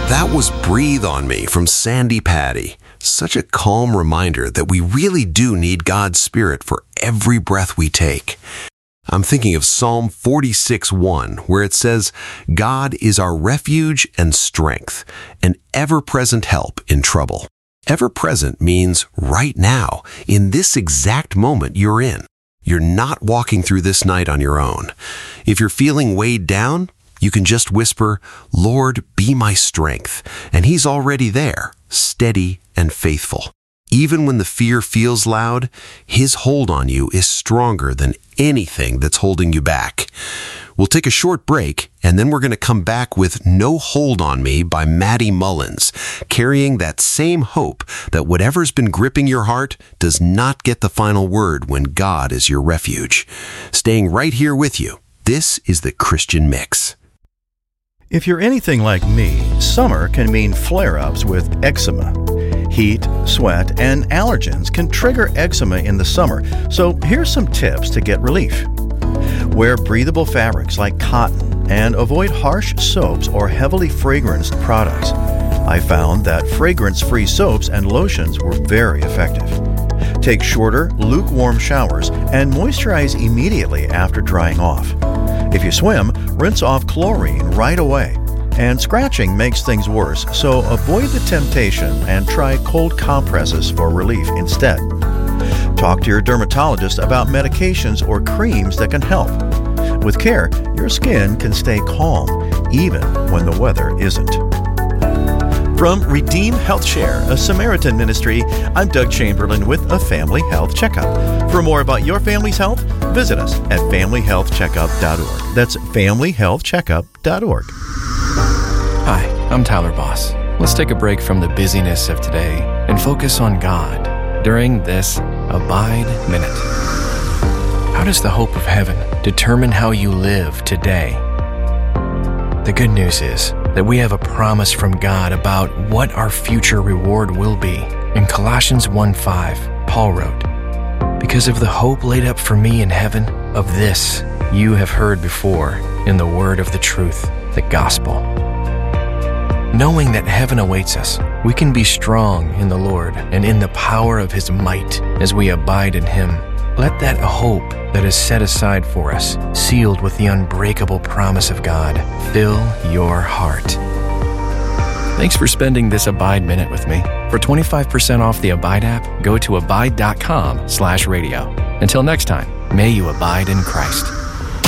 That was Breathe on Me from Sandy Patty. Such a calm reminder that we really do need God's Spirit for every breath we take. I'm thinking of Psalm 46:1, where it says, God is our refuge and strength, an ever-present help in trouble. Ever-present means right now, in this exact moment you're in. You're not walking through this night on your own. If you're feeling weighed down, you can just whisper, Lord, be my strength. And He's already there, steady and faithful. Even when the fear feels loud, His hold on you is stronger than anything that's holding you back. We'll take a short break, and then we're going to come back with No Hold on Me by Maddie Mullins, carrying that same hope that whatever's been gripping your heart does not get the final word when God is your refuge. Staying right here with you, this is the Christian Mix. If you're anything like me, summer can mean flare-ups with eczema. Heat, sweat, and allergens can trigger eczema in the summer, so here's some tips to get relief. Wear breathable fabrics like cotton and avoid harsh soaps or heavily fragranced products. I found that fragrance-free soaps and lotions were very effective. Take shorter, lukewarm showers and moisturize immediately after drying off. If you swim, rinse off chlorine right away. And scratching makes things worse, so avoid the temptation and try cold compresses for relief instead. Talk to your dermatologist about medications or creams that can help. With care, your skin can stay calm, even when the weather isn't. From Redeem Health Share, a Samaritan ministry, I'm Doug Chamberlain with a Family Health Checkup. For more about your family's health, visit us at familyhealthcheckup.org. That's familyhealthcheckup.org. Hi, I'm Tyler Boss. Let's take a break from the busyness of today and focus on God during this Abide Minute. How does the hope of heaven determine how you live today? The good news is that we have a promise from God about what our future reward will be. In Colossians 1:5, Paul wrote, "Because of the hope laid up for me in heaven, of this you have heard before in the word of the truth, the gospel." Knowing that heaven awaits us, we can be strong in the Lord and in the power of His might as we abide in Him. Let that hope that is set aside for us, sealed with the unbreakable promise of God, fill your heart. Thanks for spending this Abide Minute with me. For 25% off the Abide app, go to abide.com/radio. Until next time, may you abide in Christ.